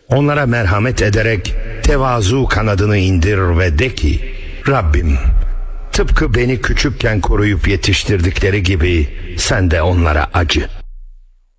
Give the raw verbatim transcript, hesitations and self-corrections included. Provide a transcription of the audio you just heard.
Onlara merhamet ederek tevazu kanadını indir ve de ki, Rabbim, tıpkı beni küçükken koruyup yetiştirdikleri gibi sen de onlara acı.